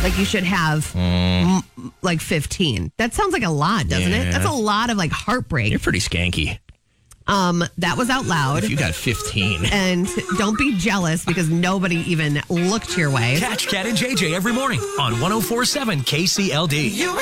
Like you should have like 15. That sounds like a lot, doesn't it? That's a lot of like heartbreak. You're pretty skanky. That was out loud. If you got 15. And don't be jealous because nobody even looked your way. Catch Cat and JJ every morning on 104.7 KCLD.